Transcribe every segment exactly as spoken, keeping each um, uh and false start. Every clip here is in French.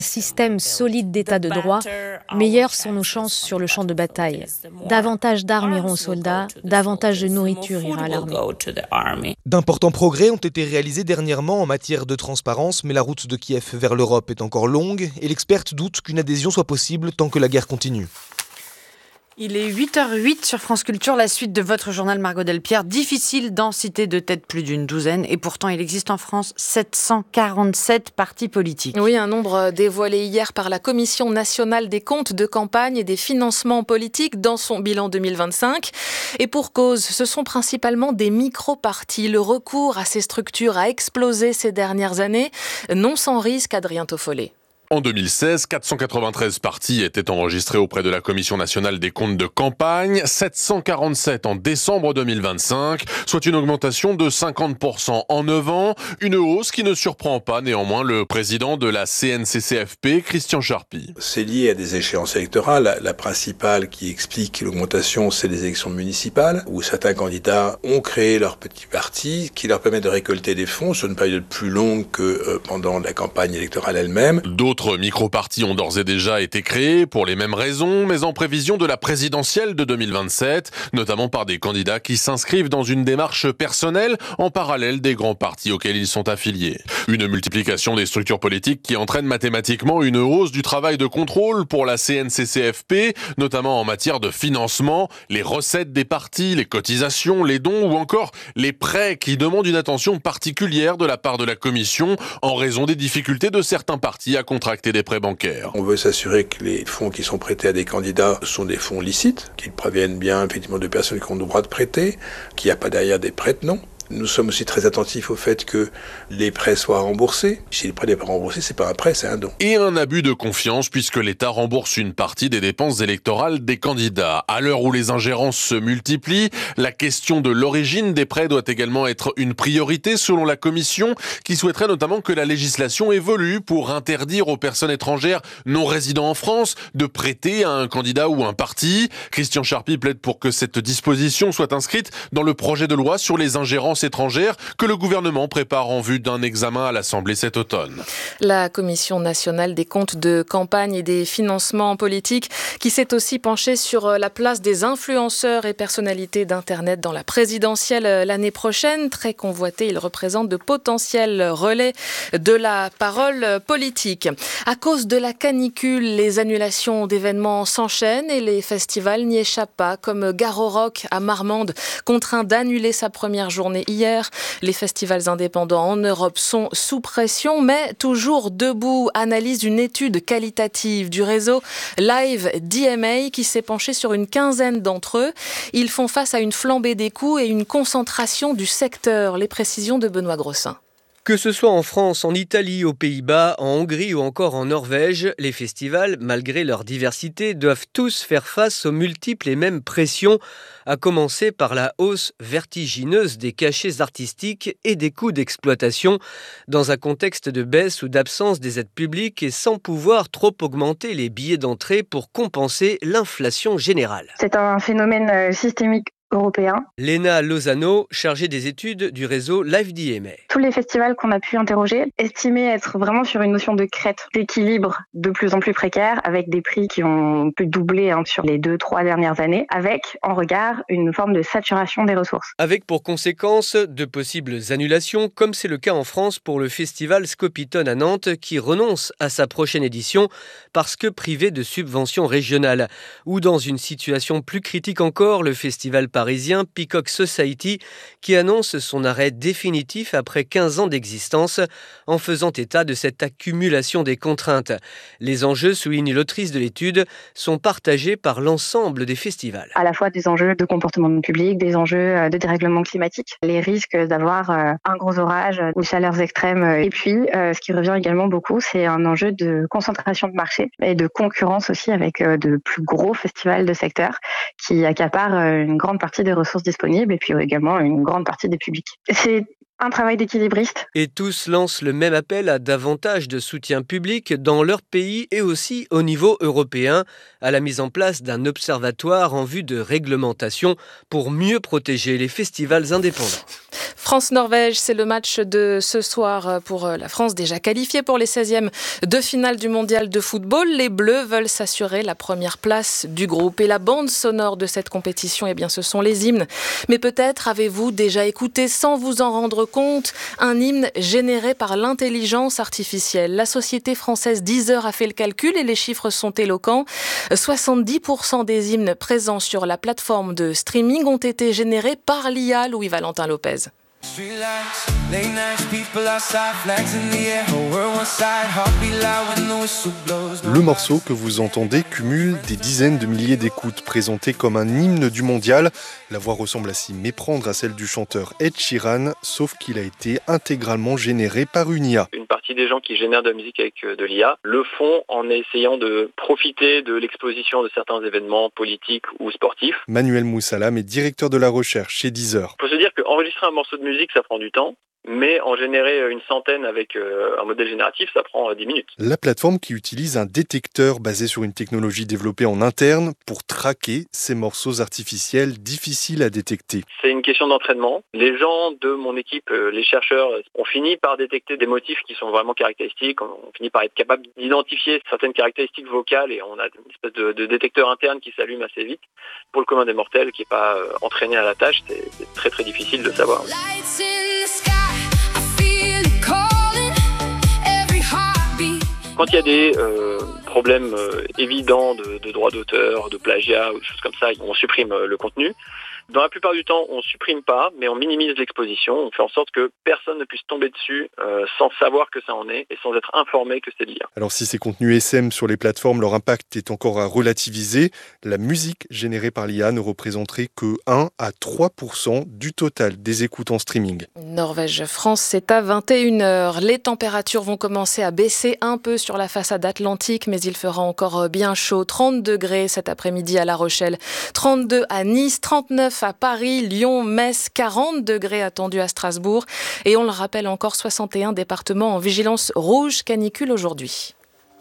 Système solide d'état de droit, meilleures sont nos chances sur le champ de bataille. Davantage d'armes iront aux soldats, davantage de nourriture ira à l'armée. D'importants progrès ont été réalisés dernièrement en matière de transparence, mais la route de Kiev vers l'Europe est encore longue et l'experte doute qu'une adhésion soit possible tant que la guerre continue. Il est huit heures huit sur France Culture, la suite de votre journal Margot Delpierre. Difficile d'en citer de tête plus d'une douzaine et pourtant il existe en France sept cent quarante-sept partis politiques. Oui, un nombre dévoilé hier par la Commission nationale des comptes de campagne et des financements politiques dans son bilan deux mille vingt-cinq. Et pour cause, ce sont principalement des micro-partis. Le recours à ces structures a explosé ces dernières années, non sans risque, Adrien Toffollet. En deux mille seize, quatre cent quatre-vingt-treize partis étaient enregistrés auprès de la Commission nationale des comptes de campagne, sept cent quarante-sept en décembre deux mille vingt-cinq, soit une augmentation de cinquante pour cent en neuf ans, une hausse qui ne surprend pas néanmoins le président de la C N C C F P, Christian Charpy. C'est lié à des échéances électorales. La, la principale qui explique l'augmentation, c'est les élections municipales, où certains candidats ont créé leur petit parti, qui leur permet de récolter des fonds sur une période plus longue que euh, pendant la campagne électorale elle-même. D'autres D'autres micro-partis ont d'ores et déjà été créés pour les mêmes raisons, mais en prévision de la présidentielle de deux mille vingt-sept, notamment par des candidats qui s'inscrivent dans une démarche personnelle en parallèle des grands partis auxquels ils sont affiliés. Une multiplication des structures politiques qui entraîne mathématiquement une hausse du travail de contrôle pour la C N C C F P, notamment en matière de financement, les recettes des partis, les cotisations, les dons ou encore les prêts qui demandent une attention particulière de la part de la Commission en raison des difficultés de certains partis à contracter des prêts bancaires. On veut s'assurer que les fonds qui sont prêtés à des candidats sont des fonds licites, qu'ils proviennent bien effectivement de personnes qui ont le droit de prêter, qu'il n'y a pas derrière des prête-noms. Nous sommes aussi très attentifs au fait que les prêts soient remboursés. Si le prêt n'est pas remboursé, c'est pas un prêt, c'est un don. Et un abus de confiance puisque l'État rembourse une partie des dépenses électorales des candidats. À l'heure où les ingérences se multiplient, la question de l'origine des prêts doit également être une priorité selon la Commission, qui souhaiterait notamment que la législation évolue pour interdire aux personnes étrangères non résidant en France de prêter à un candidat ou un parti. Christian Charpy plaide pour que cette disposition soit inscrite dans le projet de loi sur les ingérences étrangères que le gouvernement prépare en vue d'un examen à l'Assemblée cet automne. La Commission nationale des comptes de campagne et des financements politiques qui s'est aussi penchée sur la place des influenceurs et personnalités d'Internet dans la présidentielle l'année prochaine. Très convoité, ils représentent de potentiels relais de la parole politique. À cause de la canicule, les annulations d'événements s'enchaînent et les festivals n'y échappent pas, comme Garo Rock à Marmande, contraint d'annuler sa première journée hier. Les festivals indépendants en Europe sont sous pression, mais toujours debout. Analyse d'une étude qualitative du réseau Live D M A qui s'est penché sur une quinzaine d'entre eux. Ils font face à une flambée des coûts et une concentration du secteur. Les précisions de Benoît Grossin. Que ce soit en France, en Italie, aux Pays-Bas, en Hongrie ou encore en Norvège, les festivals, malgré leur diversité, doivent tous faire face aux multiples et mêmes pressions, à commencer par la hausse vertigineuse des cachets artistiques et des coûts d'exploitation, dans un contexte de baisse ou d'absence des aides publiques et sans pouvoir trop augmenter les billets d'entrée pour compenser l'inflation générale. C'est un phénomène systémique européen. Léna Lozano, chargée des études du réseau Live D M A. Tous les festivals qu'on a pu interroger estimaient être vraiment sur une notion de crête, d'équilibre de plus en plus précaire, avec des prix qui ont pu doubler hein, sur les deux, trois dernières années, avec en regard une forme de saturation des ressources. Avec pour conséquence de possibles annulations, comme c'est le cas en France pour le festival Scopitone à Nantes, qui renonce à sa prochaine édition parce que privé de subventions régionales. Ou dans une situation plus critique encore, le festival parisien Peacock Society qui annonce son arrêt définitif après quinze ans d'existence en faisant état de cette accumulation des contraintes. Les enjeux, souligne l'autrice de l'étude, sont partagés par l'ensemble des festivals. À la fois des enjeux de comportement du public, des enjeux de dérèglement climatique, les risques d'avoir un gros orage ou chaleurs extrêmes. Et puis, ce qui revient également beaucoup, c'est un enjeu de concentration de marché et de concurrence aussi avec de plus gros festivals de secteur qui accaparent une grande partie des ressources disponibles et puis également une grande partie des publics. C'est un travail d'équilibriste. Et tous lancent le même appel à davantage de soutien public dans leur pays et aussi au niveau européen, à la mise en place d'un observatoire en vue de réglementation pour mieux protéger les festivals indépendants. France-Norvège, c'est le match de ce soir pour la France, déjà qualifiée pour les seizièmes de finale du mondial de football. Les Bleus veulent s'assurer la première place du groupe. Et la bande sonore de cette compétition, eh bien, ce sont les hymnes. Mais peut-être avez-vous déjà écouté, sans vous en rendre compte, un hymne généré par l'intelligence artificielle. La société française Deezer a fait le calcul et les chiffres sont éloquents. soixante-dix pour cent des hymnes présents sur la plateforme de streaming ont été générés par l'I A, Louis-Valentin Lopez. Le morceau que vous entendez cumule des dizaines de milliers d'écoutes, présenté comme un hymne du mondial. La voix ressemble à s'y méprendre à celle du chanteur Ed Sheeran, sauf qu'il a été intégralement généré par une I A. Une partie des gens qui génèrent de la musique avec de l'I A le font en essayant de profiter de l'exposition de certains événements politiques ou sportifs. Manuel Moussalam est directeur de la recherche chez Deezer. Il faut se dire qu'enregistrer un morceau de musique, ça prend du temps. Mais en générer une centaine avec euh, un modèle génératif, ça prend euh, dix minutes. La plateforme qui utilise un détecteur basé sur une technologie développée en interne pour traquer ces morceaux artificiels difficiles à détecter. C'est une question d'entraînement. Les gens de mon équipe, euh, les chercheurs, ont fini par détecter des motifs qui sont vraiment caractéristiques. On finit par être capable d'identifier certaines caractéristiques vocales et on a une espèce de, de détecteur interne qui s'allume assez vite. Pour le commun des mortels qui n'est pas euh, entraîné à la tâche, c'est, c'est très très difficile de savoir. Quand il y a des euh, problèmes euh, évidents de, de droit d'auteur, de plagiat ou des choses comme ça, on supprime euh, le contenu. Dans la plupart du temps, on ne supprime pas, mais on minimise l'exposition. On fait en sorte que personne ne puisse tomber dessus euh, sans savoir que ça en est et sans être informé que c'est de l'I A. Alors si ces contenus S M sur les plateformes, leur impact est encore à relativiser, la musique générée par l'I A ne représenterait que un à trois pour cent du total des écoutes en streaming. Norvège-France, c'est à vingt et une heures. Les températures vont commencer à baisser un peu sur la façade atlantique, mais il fera encore bien chaud. trente degrés cet après-midi à La Rochelle, trente-deux à Nice, trente-neuf à Paris, Lyon, Metz, quarante degrés attendus à Strasbourg. Et on le rappelle encore, soixante et un départements en vigilance rouge canicule aujourd'hui.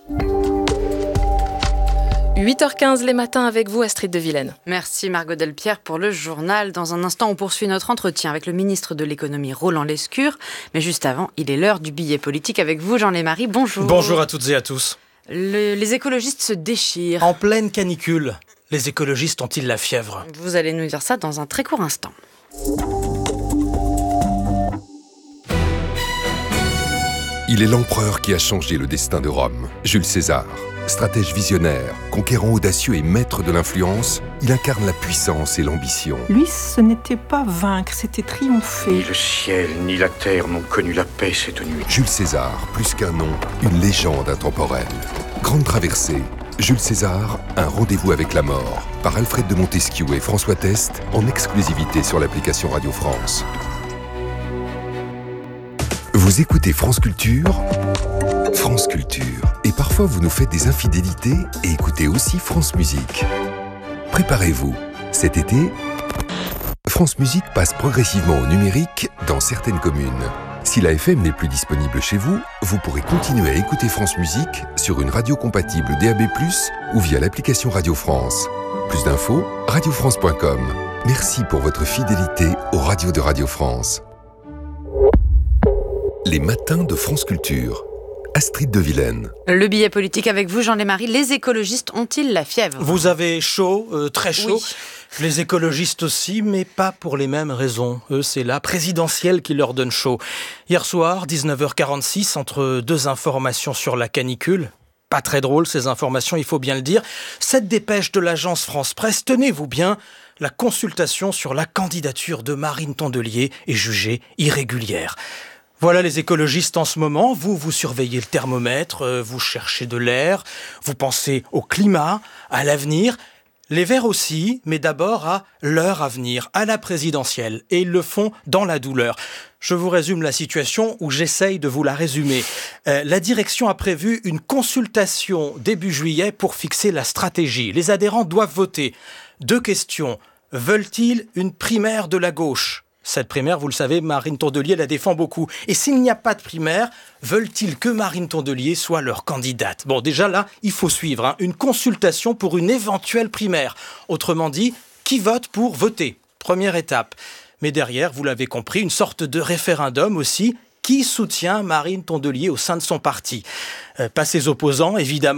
huit heures quinze les matins avec vous, Astrid de Vilaine. Merci Margot Delpierre pour le journal. Dans un instant, on poursuit notre entretien avec le ministre de l'économie Roland Lescure. Mais juste avant, il est l'heure du billet politique avec vous, Jean Lémarie. Bonjour. Bonjour à toutes et à tous. Le, les écologistes se déchirent. En pleine canicule, les écologistes ont-ils la fièvre ? Vous allez nous dire ça dans un très court instant. Il est l'empereur qui a changé le destin de Rome, Jules César. Stratège visionnaire, conquérant audacieux et maître de l'influence, il incarne la puissance et l'ambition. Lui, ce n'était pas vaincre, c'était triompher. Ni le ciel, ni la terre n'ont connu la paix cette nuit. Jules César, plus qu'un nom, une légende intemporelle. Grande traversée, Jules César, un rendez-vous avec la mort, par Alfred de Montesquieu et François Test, en exclusivité sur l'application Radio France. Vous écoutez France Culture, France Culture. Et parfois vous nous faites des infidélités et écoutez aussi France Musique. Préparez-vous, cet été, France Musique passe progressivement au numérique dans certaines communes. Si la F M n'est plus disponible chez vous, vous pourrez continuer à écouter France Musique sur une radio compatible D A B plus, ou via l'application Radio France. Plus d'infos, radio france point com. Merci pour votre fidélité aux radios de Radio France. Les matins de France Culture. Astrid de Vilaine. Le billet politique avec vous, Jean Lémarie. Les écologistes ont-ils la fièvre ? Vous avez chaud, euh, très chaud. Oui. Les écologistes aussi, mais pas pour les mêmes raisons. Eux, c'est la présidentielle qui leur donne chaud. Hier soir, dix-neuf heures quarante-six, entre deux informations sur la canicule. Pas très drôle, ces informations, il faut bien le dire. Cette dépêche de l'agence France Presse, tenez-vous bien, la consultation sur la candidature de Marine Tondelier est jugée irrégulière. Voilà les écologistes en ce moment, vous, vous surveillez le thermomètre, vous cherchez de l'air, vous pensez au climat, à l'avenir. Les Verts aussi, mais d'abord à leur avenir, à la présidentielle. Et ils le font dans la douleur. Je vous résume la situation ou j'essaye de vous la résumer. Euh, la direction a prévu une consultation début juillet pour fixer la stratégie. Les adhérents doivent voter. Deux questions. Veulent-ils une primaire de la gauche ? Cette primaire, vous le savez, Marine Tondelier la défend beaucoup. Et s'il n'y a pas de primaire, veulent-ils que Marine Tondelier soit leur candidate ? Bon, déjà là, il faut suivre hein, une consultation pour une éventuelle primaire. Autrement dit, qui vote pour voter ? Première étape. Mais derrière, vous l'avez compris, une sorte de référendum aussi. Qui soutient Marine Tondelier au sein de son parti ? euh, Pas ses opposants, évidemment.